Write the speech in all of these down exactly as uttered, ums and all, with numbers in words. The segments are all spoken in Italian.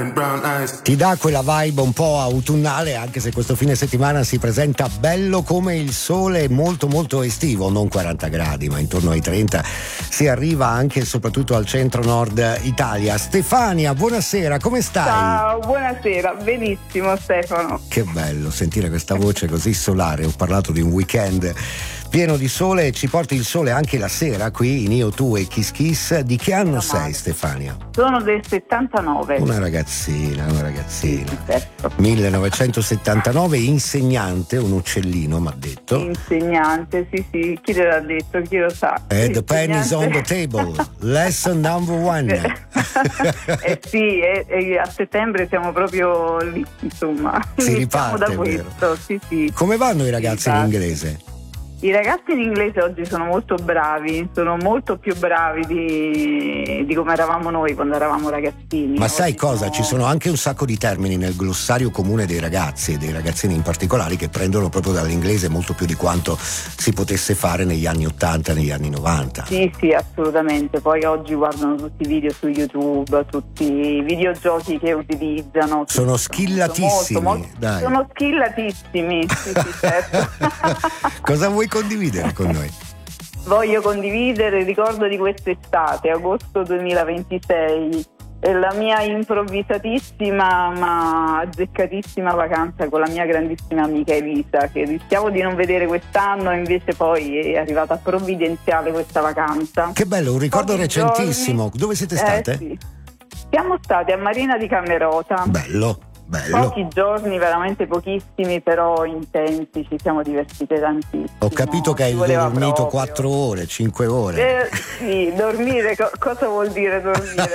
Ti dà quella vibe un po' autunnale, anche se questo fine settimana si presenta bello come il sole, molto molto estivo, non quaranta gradi ma intorno ai trenta. Si arriva anche e soprattutto al centro-nord Italia. Stefania, buonasera, come stai? Ciao, buonasera, benissimo Stefano. Che bello sentire questa voce così solare. Ho parlato di un weekend pieno di sole e ci porti il sole anche la sera qui in Io, Tu e Kiss Kiss. Di che anno sei, Stefania? Sono del settantanove. Una ragazzina, una ragazzina. Sì, certo. millenovecentosettantanove, insegnante, un uccellino m'ha detto. Insegnante, sì sì, chi te l'ha detto, chi lo sa. And the pen is on the table, lesson number one. eh sì, e, e a settembre siamo proprio lì, insomma. Si riparte, da è questo, vero. sì sì. Come vanno i ragazzi in inglese? I ragazzi in inglese oggi sono molto bravi, sono molto più bravi di, di come eravamo noi quando eravamo ragazzini. Ma oggi sai cosa? sono... Ci sono anche un sacco di termini nel glossario comune dei ragazzi e dei ragazzini in particolare che prendono proprio dall'inglese molto più di quanto si potesse fare negli anni ottanta, negli anni novanta. Sì, sì, assolutamente. Poi oggi guardano tutti i video su YouTube, tutti i videogiochi che utilizzano. Sono skillatissimi, molto, molto, dai. Sono skillatissimi, sì, sì, certo. Cosa vuoi condividere con noi? Voglio condividere il ricordo di quest'estate, agosto duemilaventisei, e la mia improvvisatissima ma azzeccatissima vacanza con la mia grandissima amica Elisa, che rischiavo di non vedere quest'anno, invece poi è arrivata provvidenziale questa vacanza. Che bello, un ricordo Pochi recentissimo. giorni. Dove siete Eh, state? sì. Siamo state a Marina di Camerota. Bello, bello. Pochi giorni, veramente pochissimi, però intensi, ci siamo divertite tantissimo. Ho capito che hai Ci voleva dormito proprio. quattro ore, cinque ore. Eh, sì, dormire, co- cosa vuol dire dormire?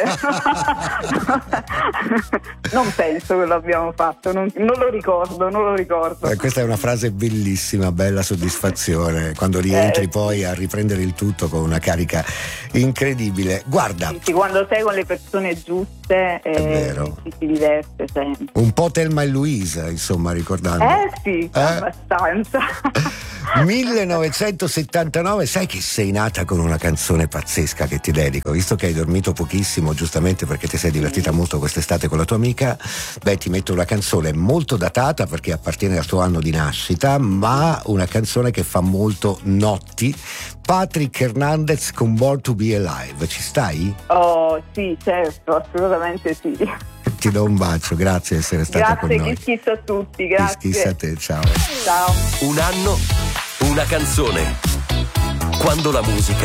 Non penso che l'abbiamo fatto, non, non lo ricordo, non lo ricordo. Eh, questa è una frase bellissima, bella soddisfazione, quando rientri Eh, poi a riprendere il tutto con una carica incredibile. Guarda, Sì, sì, quando sei con le persone giuste eh, vero. ci si diverte sempre. un po' Thelma e Louise, insomma, ricordando. Eh sì, Eh? abbastanza. millenovecentosettantanove, sai che sei nata con una canzone pazzesca che ti dedico, visto che hai dormito pochissimo, giustamente perché ti sei divertita molto quest'estate con la tua amica. Beh, ti metto una canzone molto datata perché appartiene al tuo anno di nascita, ma una canzone che fa molto notti. Patrick Hernandez con Born to Be Alive, ci stai? Oh sì, certo, assolutamente sì. Ti do un bacio, grazie di essere stata Grazie, con noi. Kiss Kiss a tutti, grazie. Kiss Kiss a te, ciao. Ciao. Un anno, una canzone. Quando la musica